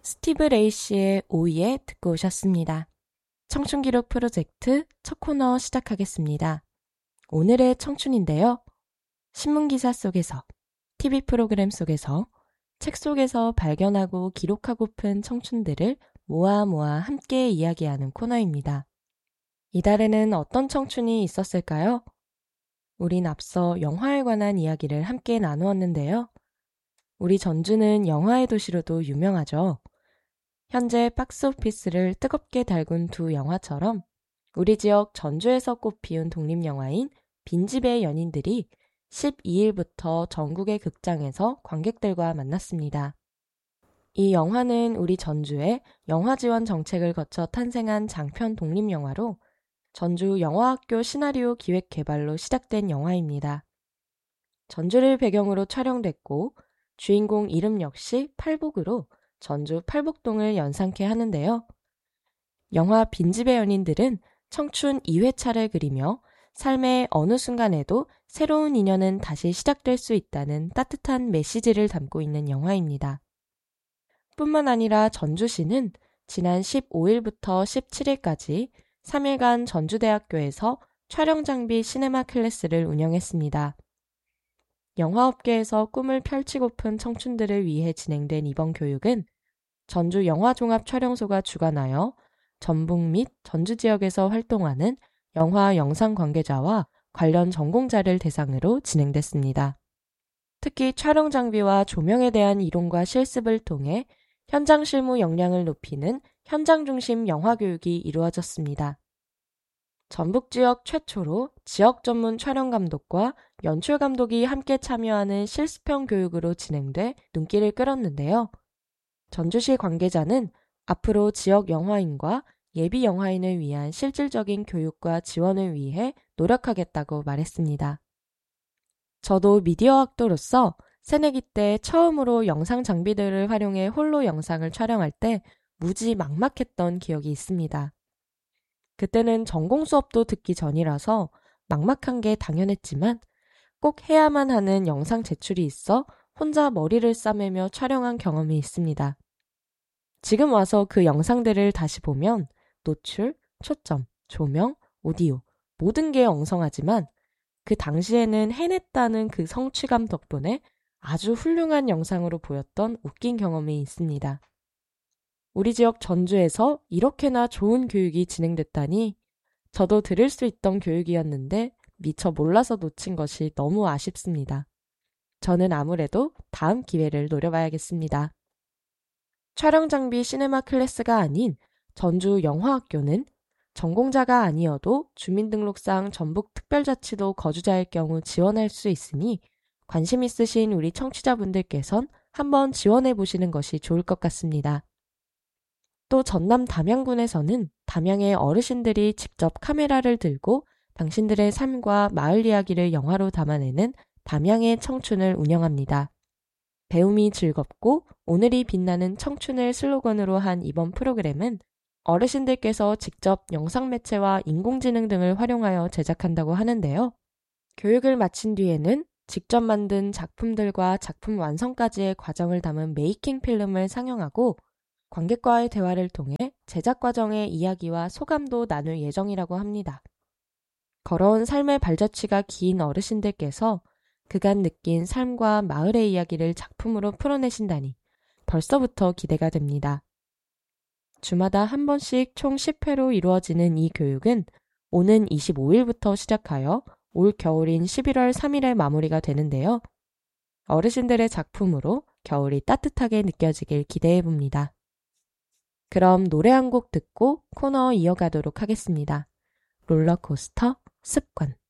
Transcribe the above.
스티브 레이시의 오예 듣고 오셨습니다. 청춘기록 프로젝트 첫 코너 시작하겠습니다. 오늘의 청춘인데요. 신문기사 속에서, TV 프로그램 속에서, 책 속에서 발견하고 기록하고픈 청춘들을 모아 함께 이야기하는 코너입니다. 이달에는 어떤 청춘이 있었을까요? 우린 앞서 영화에 관한 이야기를 함께 나누었는데요. 우리 전주는 영화의 도시로도 유명하죠. 현재 박스오피스를 뜨겁게 달군 두 영화처럼 우리 지역 전주에서 꽃피운 독립영화인 빈집의 연인들이 12일부터 전국의 극장에서 관객들과 만났습니다. 이 영화는 우리 전주의 영화 지원 정책을 거쳐 탄생한 장편 독립영화로 전주 영화학교 시나리오 기획 개발로 시작된 영화입니다. 전주를 배경으로 촬영됐고 주인공 이름 역시 팔복으로 전주 팔복동을 연상케 하는데요. 영화 빈집의 연인들은 청춘 2회차를 그리며 삶의 어느 순간에도 새로운 인연은 다시 시작될 수 있다는 따뜻한 메시지를 담고 있는 영화입니다. 뿐만 아니라 전주시는 지난 15일부터 17일까지 3일간 전주대학교에서 촬영장비 시네마 클래스를 운영했습니다. 영화업계에서 꿈을 펼치고픈 청춘들을 위해 진행된 이번 교육은 전주 영화종합촬영소가 주관하여 전북 및 전주 지역에서 활동하는 영화 영상 관계자와 관련 전공자를 대상으로 진행됐습니다. 특히 촬영 장비와 조명에 대한 이론과 실습을 통해 현장 실무 역량을 높이는 현장 중심 영화 교육이 이루어졌습니다. 전북 지역 최초로 지역 전문 촬영 감독과 연출 감독이 함께 참여하는 실습형 교육으로 진행돼 눈길을 끌었는데요. 전주시 관계자는 앞으로 지역 영화인과 예비 영화인을 위한 실질적인 교육과 지원을 위해 노력하겠다고 말했습니다. 저도 미디어 학도로서 새내기 때 처음으로 영상 장비들을 활용해 홀로 영상을 촬영할 때 무지 막막했던 기억이 있습니다. 그때는 전공 수업도 듣기 전이라서 막막한 게 당연했지만 꼭 해야만 하는 영상 제출이 있어 혼자 머리를 싸매며 촬영한 경험이 있습니다. 지금 와서 그 영상들을 다시 보면 노출, 초점, 조명, 오디오 모든 게 엉성하지만 그 당시에는 해냈다는 그 성취감 덕분에 아주 훌륭한 영상으로 보였던 웃긴 경험이 있습니다. 우리 지역 전주에서 이렇게나 좋은 교육이 진행됐다니 저도 들을 수 있던 교육이었는데 미처 몰라서 놓친 것이 너무 아쉽습니다. 저는 아무래도 다음 기회를 노려봐야겠습니다. 촬영 장비 시네마 클래스가 아닌 전주 영화학교는 전공자가 아니어도 주민등록상 전북특별자치도 거주자일 경우 지원할 수 있으니 관심 있으신 우리 청취자분들께선 한번 지원해 보시는 것이 좋을 것 같습니다. 또 전남 담양군에서는 담양의 어르신들이 직접 카메라를 들고 당신들의 삶과 마을 이야기를 영화로 담아내는 담양의 청춘을 운영합니다. 배움이 즐겁고 오늘이 빛나는 청춘을 슬로건으로 한 이번 프로그램은 어르신들께서 직접 영상 매체와 인공지능 등을 활용하여 제작한다고 하는데요. 교육을 마친 뒤에는 직접 만든 작품들과 작품 완성까지의 과정을 담은 메이킹 필름을 상영하고 관객과의 대화를 통해 제작 과정의 이야기와 소감도 나눌 예정이라고 합니다. 걸어온 삶의 발자취가 긴 어르신들께서 그간 느낀 삶과 마을의 이야기를 작품으로 풀어내신다니 벌써부터 기대가 됩니다. 주마다 한 번씩 총 10회로 이루어지는 이 교육은 오는 25일부터 시작하여 올 겨울인 11월 3일에 마무리가 되는데요. 어르신들의 작품으로 겨울이 따뜻하게 느껴지길 기대해봅니다. 그럼 노래 한 곡 듣고 코너 이어가도록 하겠습니다. 롤러코스터 습관.